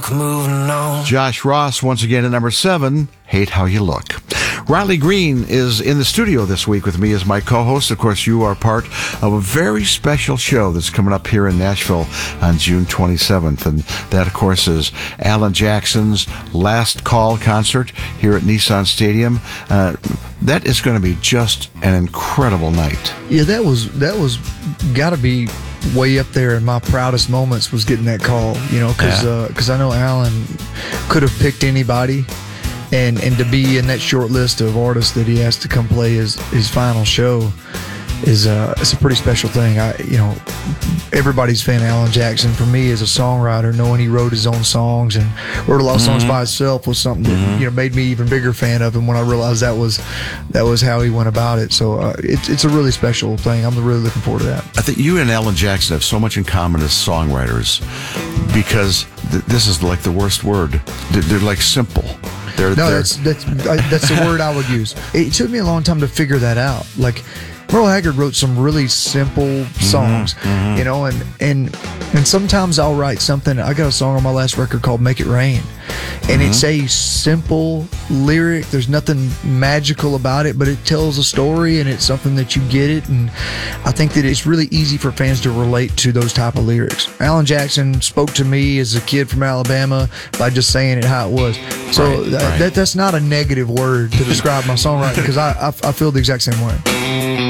Moving on. Josh Ross once again at number 7, Hate How You Look. Riley Green is in the studio this week with me as my co-host. Of course, you are part of a very special show that's coming up here in Nashville on June 27th. And that, of course, is Alan Jackson's Last Call concert here at Nissan Stadium. That is going to be just an incredible night. Yeah, that was got to be way up there in my proudest moments was getting that call, because I know Alan could have picked anybody, and to be in that short list of artists that he has to come play his final show is it's a pretty special thing. Everybody's fan of Alan Jackson. For me as a songwriter, knowing he wrote his own songs and wrote a lot of songs by himself was something that made me even bigger fan of him when I realized that was how he went about it. So it's a really special thing. I'm really looking forward to that. I think you and Alan Jackson have so much in common as songwriters because this is like the worst word. They're like simple. That's the word I would use. It took me a long time to figure that out. Like, Merle Haggard wrote some really simple songs, and sometimes I'll write something. I got a song on my last record called Make It Rain, and it's a simple lyric. There's nothing magical about it, but it tells a story, and it's something that you get it. And I think that it's really easy for fans to relate to those type of lyrics. Alan Jackson spoke to me as a kid from Alabama by just saying it how it was. So that's not a negative word to describe my songwriting, because I feel the exact same way.